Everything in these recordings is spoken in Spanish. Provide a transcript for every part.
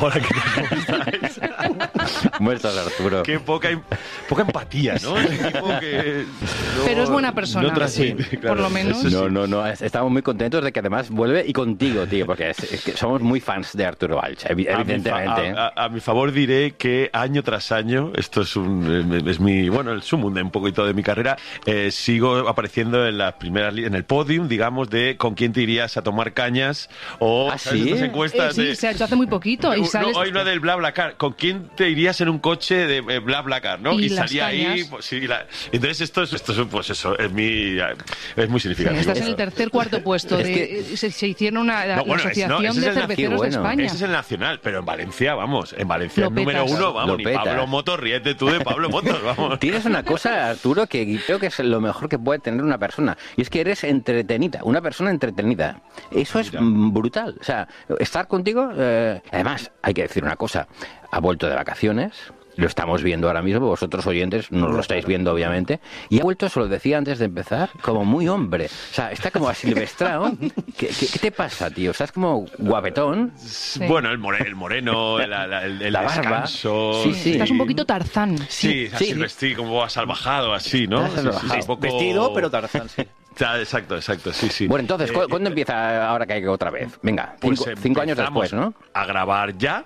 Hola, ¿qué tal? ¿Cómo estáis? ¿Cómo estás, Arturo? Qué poca empatía, ¿no? Ese tipo que Pero es buena persona, no transmite, sí, claro, por lo menos. eso sí. No, estamos muy contentos de que además vuelve y contigo, tío, porque es que somos muy fans de Arturo Valls, evidentemente. A mi favor diré que año tras año, esto es mi, bueno, el sumum de un poquito de mi carrera, sigo apareciendo en las primeras, en el podium, digamos, de con quién te irías a tomar cañas o ¿Ah, ¿sabes? sí? Estas encuestas Sí, de... se ha hecho hace muy poquito. Y sales... No, hay una del BlaBlaCar. ¿Con quién te irías en un coche de BlaBlaCar, no? Y Y las salía ahí... cañas. Pues, sí, entonces esto es, pues eso, es muy Sí, significativo. estás en el tercer, cuarto puesto. Se hicieron la Asociación ese de es el Cerveceros bueno. de España. Ese es el nacional, pero en Valencia, vamos, en Valencia Lo el número petas. uno, vamos, Lo ni petas. Pablo Motos, ríete tú de Pablo Motos, vamos. Tienes una cosa, Arturo, que creo que es lo mejor que puede tener una persona, y es que eres entretenida, una persona entretenida. Eso es brutal. O sea, estar contigo, además, hay que decir una cosa, ha vuelto de vacaciones. Lo estamos viendo ahora mismo, vosotros oyentes no lo estáis viendo obviamente, y ha vuelto, se lo decía antes de empezar, como muy hombre. O sea, está como asilvestrado. ¿Qué te pasa, tío? Estás como guapetón. Sí. Bueno, el moreno, el La barba. descanso. Sí. Estás un poquito Tarzán. Sí, Sí. así vestido como asalvajado, así, ¿no? Estás salvajado. un poco... Vestido, pero Tarzán, sí. Exacto, sí. Bueno, entonces, ¿cuándo empieza Ahora Caigo otra vez? Venga, Pues cinco años empezamos después, ¿no? A grabar ya,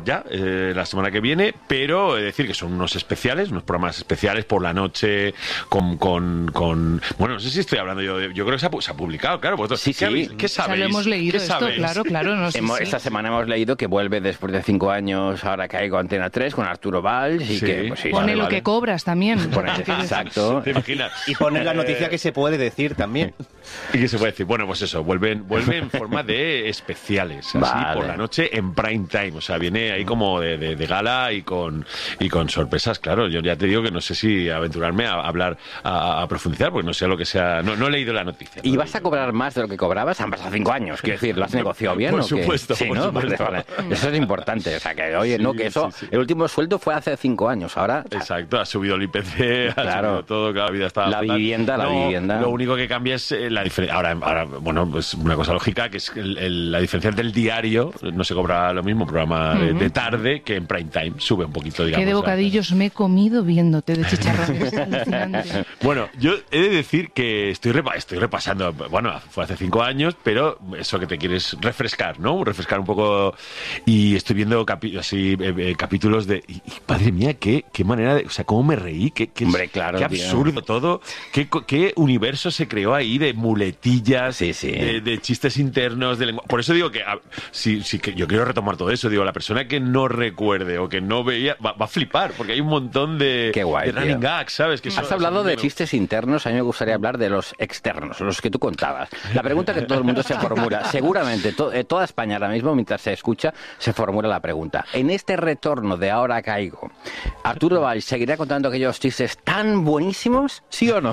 la semana que viene, pero decir que son unos especiales, unos programas especiales por la noche, con bueno, no sé si estoy hablando yo creo que se ha publicado, claro, vosotros, Sí, ¿qué habéis? ¿Qué O sea, sabéis? lo hemos leído ¿Qué esto, sabéis? claro. No sé, sí. Esta semana hemos leído que vuelve después de 5 años Ahora Caigo Antena 3 con Arturo Valls y Sí. que pues, sí, Pone vale, lo vale. que cobras también. Exacto. ¿Te imaginas? Y poner la noticia que se puede decir también. ¿Y qué se puede decir? Bueno, pues eso, vuelve en forma de especiales, así Vale. por la noche en prime time, o sea, viene ahí como de gala y con sorpresas, claro. Yo ya te digo que no sé si aventurarme a hablar, a profundizar, porque no sé lo que sea, no he leído la noticia. ¿Y vas a cobrar más de lo que cobrabas? Han pasado 5 años, quiero decir, ¿lo has negociado bien Por o qué? supuesto, Sí, por ¿no? supuesto. Vale. Eso es importante, o sea, que oye, Sí, no, que eso, sí. el último sueldo fue hace 5 años, ahora... Exacto, ha subido el IPC, ha Claro. subido todo, cada vida está La vivienda. Lo único que cambia es la diferencia. Ahora, bueno, pues una cosa lógica, que es que la diferencia del diario, no se cobra lo mismo programa de tarde que en prime time, sube un poquito, digamos. Qué de bocadillos me he comido viéndote de chicharrones. Alucinante. Bueno, yo he de decir que estoy repasando, bueno, fue hace 5 años, pero eso que te quieres refrescar, ¿no? Refrescar un poco, y estoy viendo capítulos de... Y, madre mía, qué manera de... O sea, cómo me reí, Hombre, claro, qué tío. absurdo todo, qué universo se creó ahí de muletillas, Sí. de chistes internos, de lengua. Por eso digo que, que yo quiero retomar todo eso, digo, la persona que no recuerde o que no veía, va a flipar, porque hay un montón de, Qué guay, de running tío. gags, ¿sabes? Que Has hablado de chistes internos, a mí me gustaría hablar de los externos, los que tú contabas. La pregunta que todo el mundo se formula, seguramente toda España ahora mismo, mientras se escucha, se formula la pregunta. En este retorno de Ahora Caigo, ¿Arturo Valls seguirá contando aquellos chistes tan buenísimos, sí o no?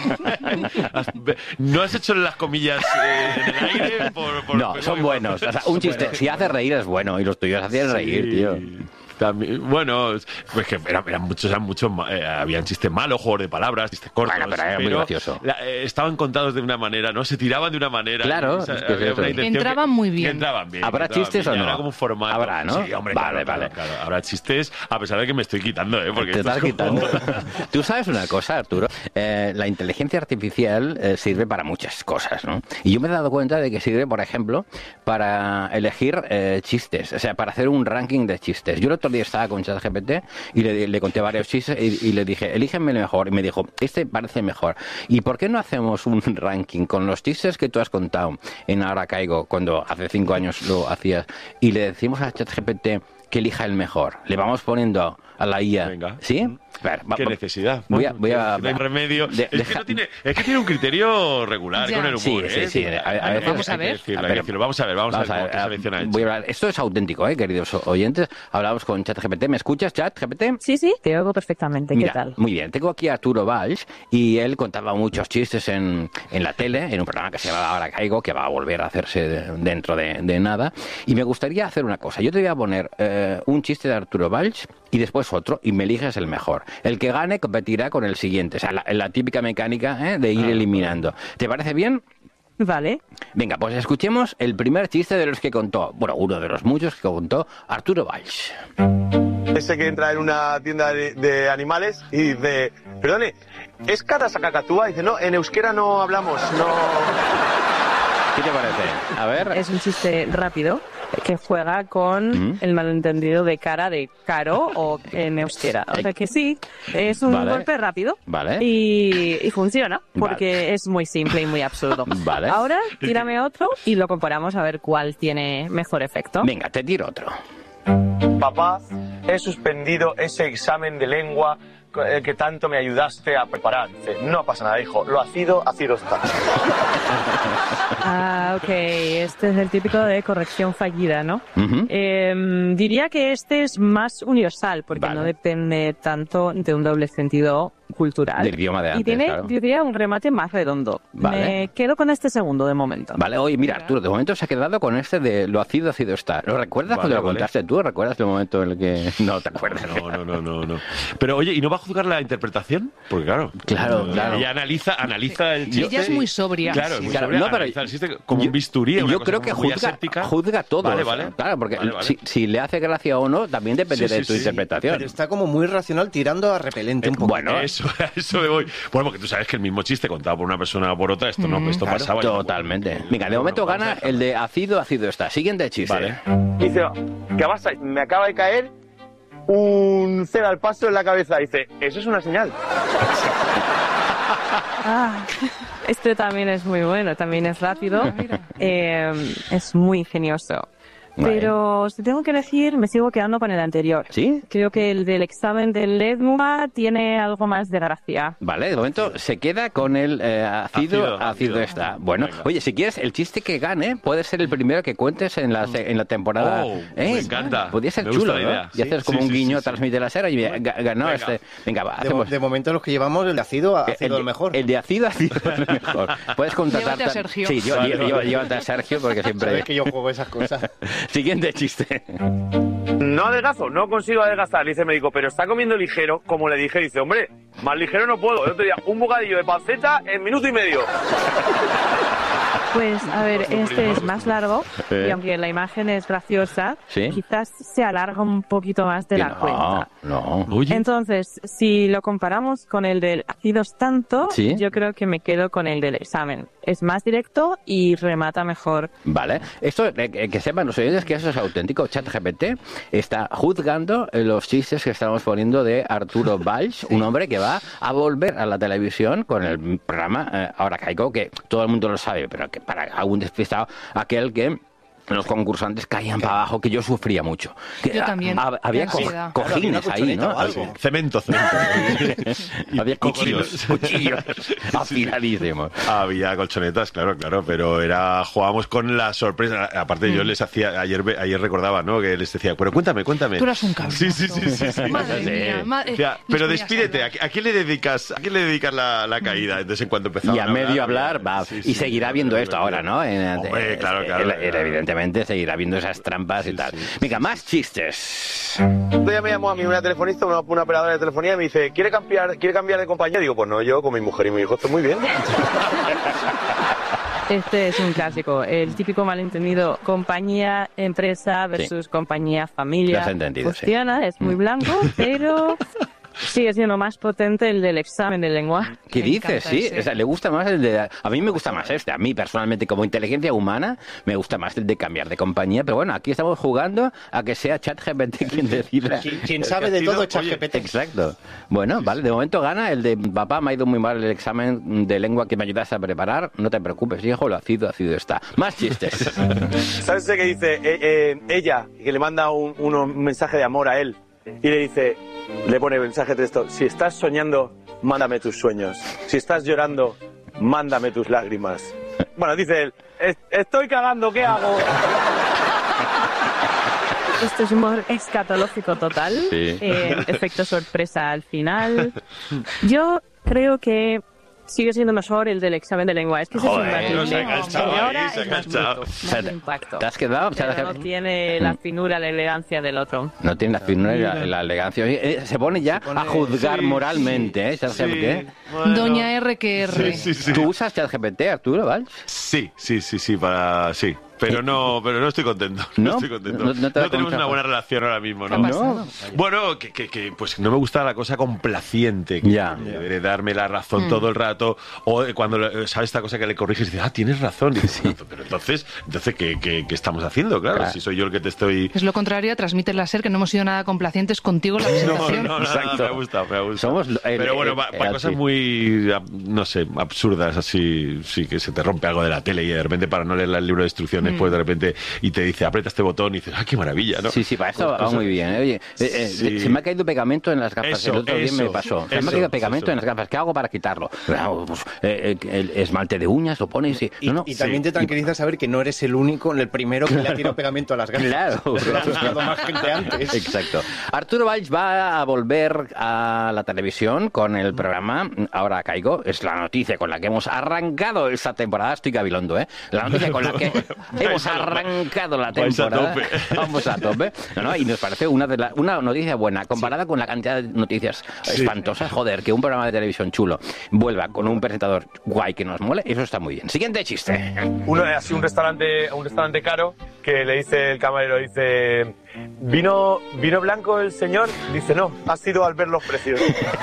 No has hecho las comillas en el aire No, son buenos. O sea, un chiste, si hace reír es bueno, y los tuyos hacían reír, tío. También, bueno, pues que eran muchos, habían chistes malos, juegos de palabras, chistes cortos. Bueno, pero era muy gracioso. Estaban contados de una manera, ¿no? Se tiraban de una manera. Claro, o sea, es que es había eso. una intención Entraban muy bien. Entraban bien. ¿Habrá entraban chistes bien. o no? Habrá como un formato. Habrá, ¿no? Sí, hombre, Vale. claro. Habrá chistes, a pesar de que me estoy quitando, porque Te esto estás es como- quitando. Tú sabes una cosa, Arturo. La inteligencia artificial sirve para muchas cosas, ¿no? Y yo me he dado cuenta de que sirve, por ejemplo, para elegir chistes, o sea, para hacer un ranking de chistes. Yo el otro día estaba con ChatGPT y le conté varios chistes y le dije, elígenme el mejor. Y me dijo, este parece mejor. ¿Y por qué no hacemos un ranking con los chistes que tú has contado en Ahora Caigo, cuando hace 5 años lo hacías, y le decimos a ChatGPT que elija el mejor? Le vamos poniendo a la IA. Venga. ¿Sí? A ver, ¿Qué necesidad? Voy a No hay remedio. de- Es que tiene un criterio regular Ya. con el humor, Sí, ¿eh? sí. A veces Vamos a ver. Hay que decirlo. Vamos a ver cómo te selecciona el voy a hablar. Esto es auténtico, queridos oyentes. Hablamos con ChatGPT. ¿Me escuchas, ChatGPT? Sí, te oigo perfectamente. Mira, ¿Qué tal? muy bien. Tengo aquí a Arturo Valls y él contaba muchos chistes en la tele, en un programa que se llama Ahora Caigo, que va a volver a hacerse dentro de nada. Y me gustaría hacer una cosa. Yo te voy a poner un chiste de Arturo Valls y después otro, y me eliges el mejor. El que gane competirá con el siguiente. O sea, la típica mecánica de ir eliminando. ¿Te parece bien? Vale. Venga, pues escuchemos el primer chiste de los que contó, bueno, uno de los muchos que contó Arturo Valls. Ese que entra en una tienda de animales y dice, perdone, ¿es Catasacacatúa? Dice, no, en euskera no hablamos, no... ¿Qué te parece? A ver. Es un chiste rápido que juega con el malentendido de cara de caro o en euskera. O sea que sí, es un golpe rápido. Vale. Y funciona, porque es muy simple y muy absurdo. Vale. Ahora, tírame otro y lo comparamos a ver cuál tiene mejor efecto. Venga, te tiro otro. Papá, he suspendido ese examen de lengua que tanto me ayudaste a preparar. Dice, no pasa nada, hijo, lo ácido está. Ah, ok. Este es el típico de corrección fallida, ¿no? Diría que este es más universal, porque no depende tanto de un doble sentido cultural. Del idioma de antes, y tiene, claro. yo diría, un remate más redondo. Vale. Me quedo con este segundo de momento. Vale, oye, mira, Arturo, de momento se ha quedado con este de lo ácido está. ¿Lo recuerdas cuando lo contaste tú? ¿Recuerdas el momento en el que no te acuerdas? No. Pero oye, ¿y no va a juzgar la interpretación? Porque claro. Claro. Ella analiza el chiste. Ella es muy sobria. Claro, Sí. muy sobria. No, pero analiza el chiste como un bisturí. Yo creo que juzga todo. Vale. Claro, porque Vale. Si le hace gracia o no, también depende de tu interpretación. Pero está como muy racional, tirando a repelente un poco. Bueno, Eso me voy. Bueno, porque tú sabes que el mismo chiste contado por una persona o por otra, esto pasaba. Totalmente. Venga, de momento gana el de ácido está. Siguiente chiste. Vale. Dice, ¿qué pasa? Me acaba de caer un cero al paso en la cabeza. Dice, eso es una señal. Este también es muy bueno, también es rápido. Es muy ingenioso. Vale. Pero si tengo que decir, me sigo quedando con el anterior. ¿Sí? Creo que el del examen del lengua tiene algo más de gracia. Vale, de momento se queda con el ácido está. Bueno, Venga. oye, si quieres, el chiste que gane puede ser el primero que cuentes en la temporada. Me encanta. Podría ser Me gusta chulo, la ¿no? idea. Y haces como un guiño, transmite la serie y ganó Venga. este. Venga, va, hacemos. De momento los que llevamos, el de ácido ha sido el mejor. El de ácido es el mejor. Puedes contratar. Llévate a Sergio. Sí, llévate a Sergio porque siempre. Sabes que yo juego esas cosas. Siguiente chiste. No adelgazo, no consigo adelgazar. Dice el médico, pero está comiendo ligero, como le dije. Dice, hombre, más ligero no puedo. El otro día, un bocadillo de panceta en minuto y medio. Pues, a ver, este es más largo y aunque la imagen es graciosa, ¿Sí? quizás se alarga un poquito más de la cuenta. No. Oye, Entonces, si lo comparamos con el del ácidos tanto, ¿Sí? yo creo que me quedo con el del examen. Es más directo y remata mejor. Vale, esto que sepan los oyentes que eso es auténtico. ChatGPT está juzgando los chistes que estamos poniendo de Arturo Valls, un hombre que va a volver a la televisión con el programa Ahora Caigo, que todo el mundo lo sabe, pero que para algún despistado, aquel que los concursantes caían para abajo, que yo sufría mucho. Que Yo también. Había Qué ansiedad. cojines ahí, ¿no? cemento. Había cuchillos afiladísimos. Había colchonetas, claro, pero jugábamos con la sorpresa. Aparte, yo les hacía, ayer recordaba, ¿no? Que les decía, pero cuéntame. Tú eras un cabrón. Sí. Madre mía. Decía, pero despídete, ¿a qué le dedicas la caída? Entonces, en cuanto empezaba Y a medio hablar, va. Sí, y seguirá viendo esto ahora, ¿no? Hombre, claro. Evidentemente seguirá viendo esas trampas y tal. Venga, más chistes. Otro día me llamó a mí una telefonista, una operadora de telefonía, y me dice, ¿quiere cambiar de compañía? Digo, pues no, yo con mi mujer y mi hijo estoy muy bien. Este es un clásico, el típico malentendido compañía, empresa versus compañía, familia. Lo has entendido, Funciona, es muy blanco, pero sigue siendo más potente el del examen de lengua. ¿Qué Me dices? encanta Sí, ese. o sea, le gusta más el de... A mí me gusta más este. A mí, personalmente, como inteligencia humana, me gusta más el de cambiar de compañía. Pero bueno, aquí estamos jugando a que sea ChatGPT quien decida. Quien sabe de todo es ChatGPT. Exacto. Bueno, vale, de momento gana el de papá, me ha ido muy mal el examen de lengua que me ayudas a preparar. No te preocupes, hijo, lo ácido está. Más chistes. ¿Sabes ese que dice ella, que le manda un mensaje de amor a él? Y le dice, le pone mensaje de texto, si estás soñando, mándame tus sueños. Si estás llorando, mándame tus lágrimas. Bueno, dice él, estoy cagando, ¿qué hago? Esto es humor escatológico total, Sí. efecto sorpresa al final. Yo creo que sigue siendo mejor el del examen de lengua. Es que Joder, se ha enganchado ahora ahí, se ha es más enganchado. bruto, más impacto. ¿Te has quedado? Pero no tiene la finura, la elegancia del otro. No tiene la finura y la elegancia. Se pone ya a juzgar moralmente, ¿eh? ChatGPT. Bueno. Doña R que R. Sí. ¿Tú usas ChatGPT, Arturo, Valls? Sí, sí. Pero no estoy contento. ¿No? Estoy contento. No te da tenemos cuenta. una buena relación ahora mismo, ¿no? No. Bueno, que pues no me gusta la cosa complaciente, que Ya. de darme la razón todo el rato, o cuando sabes esta cosa que le corriges y dices, tienes razón. Y dices, pero entonces ¿qué estamos haciendo? Claro, si soy yo el que te estoy... Es lo contrario, transmite la SER que no hemos sido nada complacientes contigo en la presentación. No, nada, me ha gustado. Somos Pero bueno, para cosas muy, no sé, absurdas, así, sí, que se te rompe algo de la tele y de repente para no leer el libro de instrucciones, pues de repente, y te dice, aprieta este botón y dices, qué maravilla, ¿no? Sí, para eso va muy bien. Oye, se me ha caído pegamento en las gafas. El otro día me pasó. Se me ha caído pegamento en las gafas. ¿Qué hago para quitarlo? Pues, el esmalte de uñas lo pones y... Y también te tranquiliza saber que no eres el único, el primero que le ha tirado pegamento a las gafas. Claro. Lo ha buscado más gente antes. Exacto. Arturo Valls va a volver a la televisión con el programa Ahora Caigo. Es la noticia con la que hemos arrancado esta temporada. Estoy gabilondo, ¿eh? La noticia con la que hemos arrancado la temporada. Vamos a tope. Y nos parece una noticia buena. Comparada con la cantidad de noticias espantosas, joder, que un programa de televisión chulo vuelva con un presentador guay que nos mole, eso está muy bien. Siguiente chiste. Uno es así un restaurante caro que le dice el camarero, dice, ¿vino blanco el señor? Dice, no, ha sido al ver los precios.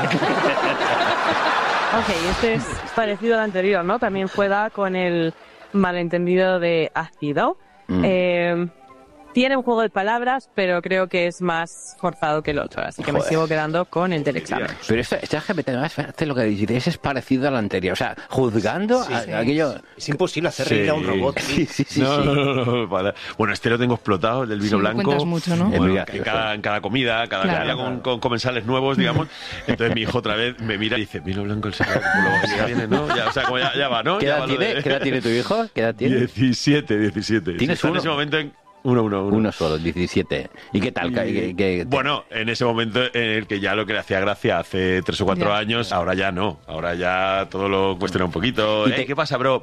Ok, este es parecido al anterior, ¿no? También juega con el malentendido de ácido. Tiene un juego de palabras, pero creo que es más forzado que el otro, así que me sigo quedando con el del examen. Pero esta GPT, hace lo que dices, es parecido al anterior, o sea, juzgando aquello... Es imposible hacer reír a un robot. No. Bueno, este lo tengo explotado, el del vino blanco. Cuentas mucho, ¿no? Bueno, en cada comida, cada día con comensales nuevos, digamos. Entonces mi hijo otra vez me mira y dice, vino blanco el señor, ya viene, ¿no? Ya, o sea, como ya va, ¿no? ¿Qué edad tiene tu hijo? ¿Qué edad tiene? 17. ¿Tienes uno? En ese momento Uno solo, 17. ¿Y qué tal? Bueno, en ese momento en el que ya lo que le hacía gracia hace 3 o 4 años, ahora ya no. Ahora ya todo lo cuestiona un poquito. ¿Qué pasa, bro?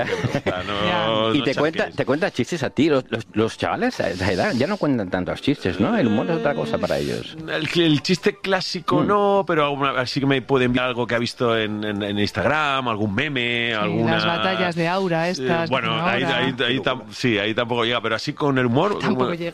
Y te cuenta chistes a ti. Los chavales a esa edad ya no cuentan tantos chistes, ¿no? El humor es otra cosa para ellos. El chiste clásico no, pero así que me puede enviar algo que ha visto en Instagram, algún meme, alguna... Las batallas de Aura estas. Bueno, ahí tampoco llega, pero así con el humor... Tampoco llega.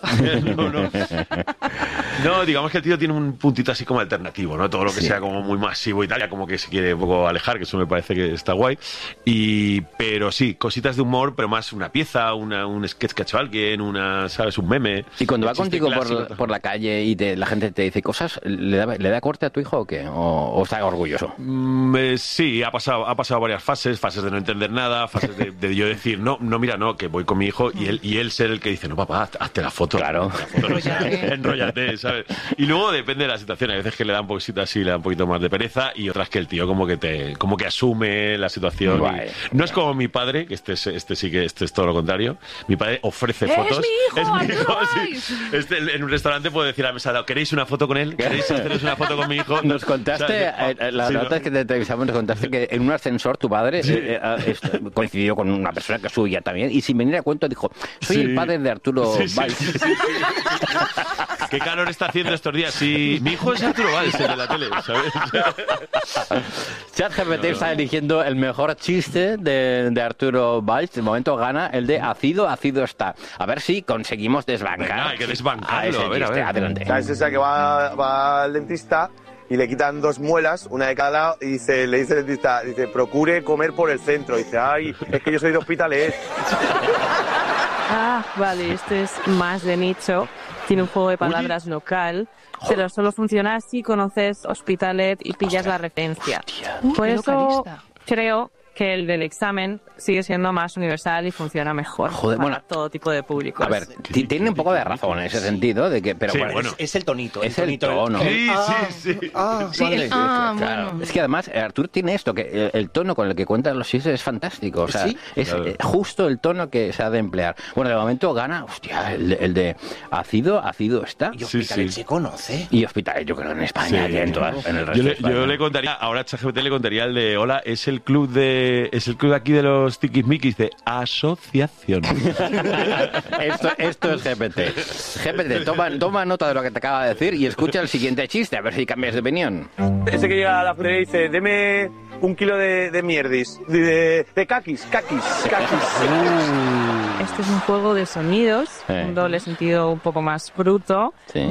No, digamos que el tío tiene un puntito así como alternativo, ¿no? Todo lo que sea como muy masivo y tal, ya como que se quiere un poco alejar, que eso me parece que está guay. Pero sí, cositas de humor, pero más una pieza, un sketch que ha hecho alguien, ¿sabes? Un meme. Y cuando va contigo por la calle y la gente te dice cosas, ¿le da corte a tu hijo o qué? ¿O está orgulloso? Sí, ha pasado varias fases de no entender nada, fases de yo decir, no, mira, no, que voy con mi hijo, y él ser el que dice, no, papá, hazte la foto. Claro. Enróllate, ¿sabes? Y luego depende de la situación. Hay veces que le da un poquito así, le da un poquito más de pereza, y otras que el tío como que asume la situación. No es como mi padre, que este es todo lo contrario. Mi padre ofrece fotos. Es mi hijo, sí. En un restaurante puedo decir a la mesa, ¿queréis una foto con él? ¿Queréis haceros una foto con mi hijo? Nos contaste, la nota que te entrevistamos, nos contaste que en un ascensor tu padre coincidió con una persona que suya también, y sin venir a cuento dijo, soy el padre de Arturo Valls. ¿Qué calor está haciendo estos días? Sí, mi hijo es Arturo Valls, el de la tele, ¿sabes? ChatGPT está eligiendo el mejor chiste de Arturo Valls. De momento gana el de ácido está. A ver si conseguimos desbancar. Venga, hay que desbancarlo. A ver. Adelante. Es esa que va al dentista y le quitan 2 muelas, una de cada lado, y le dice el dentista, procure comer por el centro. Dice, es que yo soy de Hospitalet. Vale, este es más de nicho. Tiene un juego de palabras local, pero solo funciona si conoces Hospitalet y pillas la referencia. Por eso creo que el del examen sigue siendo más universal y funciona mejor para todo tipo de públicos. A ver, tiene un poco de razón en ese sentido, de que, pero Sí, bueno, Es el tonito. es el tono. Sí, sí. Vale. Claro. Bueno. Es que además Artur tiene esto, que el tono con el que cuenta los chistes es fantástico. O sea, Sí. es justo el tono que se ha de emplear. Bueno, de momento gana, hostia, el de ácido está. Y Hospitalet se conoce. Y Hospitalet, yo creo en España, y en el resto Yo de España. le contaría, ahora ChatGPT le contaría el de hola, es el club de aquí de los tiquismiquis de asociación. Esto es GPT. GPT, toma nota de lo que te acaba de decir y escucha el siguiente chiste, a ver si cambias de opinión. Ese que llega a la frutería y dice, deme 1 kilo de mierdis, de caquis. Este es un juego de sonidos, Sí. un doble sentido un poco más bruto. Sí.